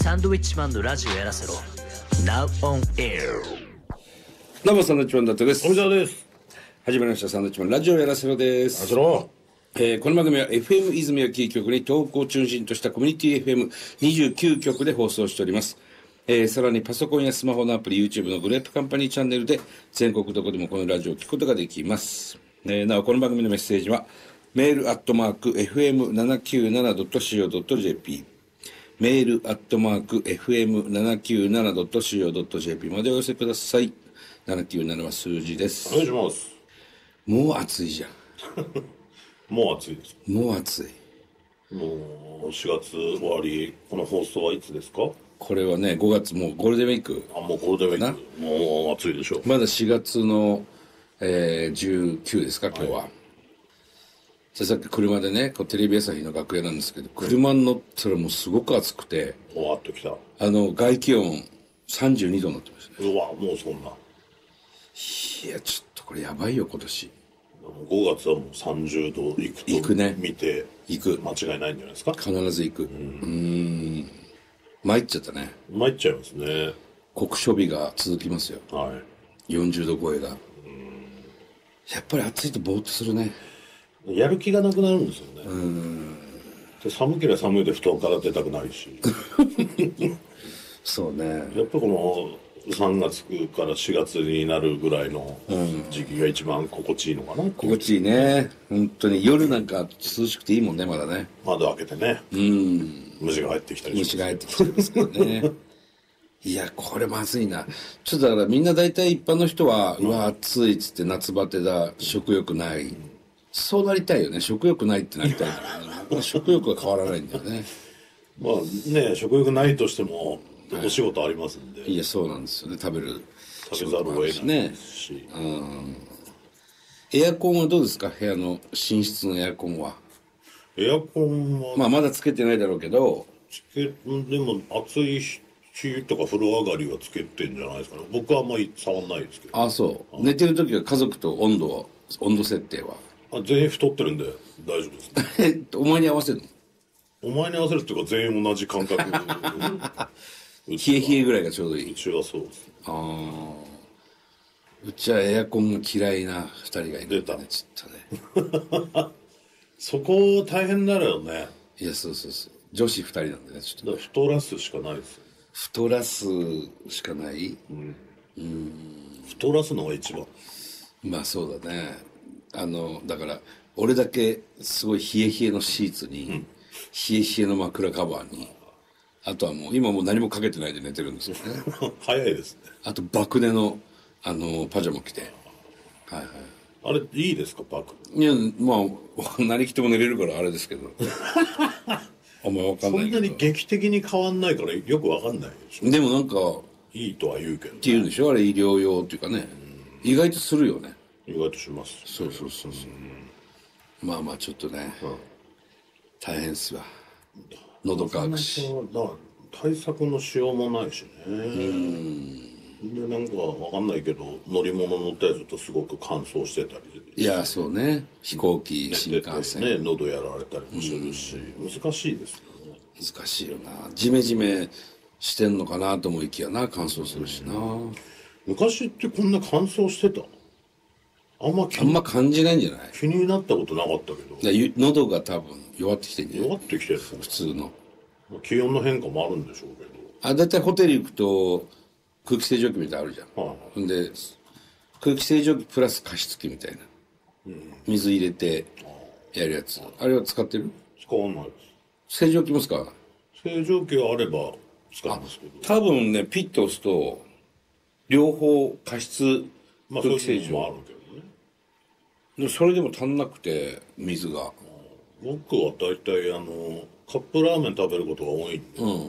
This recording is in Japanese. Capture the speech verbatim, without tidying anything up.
サンドウィッチマンのラジオやらせろ Now on air。 どうもサンドウィッチマン伊達です。 富澤です。 始まりましたサンドウィッチマンラジオやらせろです。 あちろえー、この番組は エフエム 泉谷キー局に東北を中心としたコミュニティ エフエムにじゅうきゅう 局で放送しております。えー、さらにパソコンやスマホのアプリ YouTube のグレープカンパニーチャンネルで全国どこでもこのラジオを聞くことができます。えー、なおこの番組のメッセージはメールアットマーク エフエムななきゅうななドットシーオードットジェーピー メールアットマーク エフエムななきゅうななドットシーオードットジェーピー までお寄せください。ななきゅうななは数字です。 お願いします。 もう暑いじゃん。 もう暑いです。 もう暑い。 もうしがつ終わり。この放送はいつですか？ これはねごがつもうゴールデンウィーク。 あ、もうゴールデンウィーク。もう暑いでしょう。 まだしがつの、えー、じゅうくですか今日は、はい、じゃあさっき車でねこうテレビ朝日の楽屋なんですけど車に乗ったらもうすごく暑くてわーっときた。 あの外気温さんじゅうにどになってましたね。 うわもうそんな。 いやちょっとこれやばいよ今年。 ごがつはもうさんじゅうどいくと行くね見て行く間違いないんじゃないですか。 必ず行く。うんうん参っちゃったね。 参っちゃいますね。 酷暑日が続きますよ。 はい。 よんじゅうど超えが。やっぱり暑いとぼーっとするね。 やる気がなくなるんですよね。うんで寒ければ寒いで布団から出たくないしそうね。 やっぱこのさんがつからしがつになるぐらいの時期が一番心地いいのかな。 心地いいね。本当に夜なんか涼しくていいもんねまだね。 窓開けてね。うん虫が入ってきたりします。 虫が入ってきてますからねいやこれまずいな。ちょっとだからみんな大体一般の人は、うん、うわ暑いっつって夏バテだ食欲ない、うん、そうなりたいよね。食欲ないってなりたいからね食欲は変わらないんだよねまあね食欲ないとしてもお仕事ありますんで、はい、 いやそうなんですよね。食べる食べざるを得ないですし、ね、うん、 エアコンはどうですか？部屋の寝室のエアコンは。 エアコンはまあまだつけてないだろうけどつけでも暑い日とか風呂上がりはつけてんじゃないですかね。僕はあんまり触んないですけど。 ああそう。寝てる時は家族と温度は温度設定はあ全員太ってるんで大丈夫ですねお前に合わせるの？ お前に合わせるっていうか全員同じ感覚冷え冷えぐらいがちょうどいい。 うちはそうです。 ああうちはエアコンが嫌いなふたりがいるんだね。ちょっとねそこ大変だよね。 いやそうそうそう女子ふたりなんでね。ちょっとね太らすしかないですよ。 太らすしかない、うん、 うん太らすのが一番。 まあそうだね。あのだから俺だけすごい冷え冷えのシーツに、うん、冷え冷えの枕カバーにあとはもう今もう何もかけてないで寝てるんですよね早いですね。 あと爆寝のあのパジャマ着てはいはいあれいいですかバク。 いやまあ何着ても寝れるからあれですけどあんま分かんないけどそんなに劇的に変わんないからよく分かんないでしょ。 でもなんかいいとは言うけど、ね、 って言うんでしょあれ医療用っていうかね、うん、意外とするよね。 意外とします、ね、 そうそうそうそう、うん、まあまあちょっとね、うん、大変っすわ。喉乾くし対策のしようもないしね。うんでなんか分かんないけど乗り物乗ったりするとすごく乾燥してたり。 いやそうね飛行機新幹線ね喉やられたりもするし、うん、難しいですよね。 難しいよな。ジメジメしてんのかなと思いきやな乾燥するしな、うん、 昔ってこんな乾燥してた？あんまあんま感じないんじゃない？ 気になったことなかったけど喉が多分弱ってきてんじゃない？ 弱ってきてる普通の気温の変化もあるんでしょうけど。 あだいたいホテル行くと空気清浄機みたいなのあるじゃん、はあ、んで空気清浄機プラス加湿器みたいな、うん、水入れてやるやつ、ああれは使ってる？ 使わないです。 清浄機も使わない？清浄機があれば使いますけど多分ねピッと押すと両方加湿空気清浄、 まあ、そういうのもあるけどね。 でそれでも足んなくて水が。 僕は大体あのカップラーメン食べることが多いんで、うん、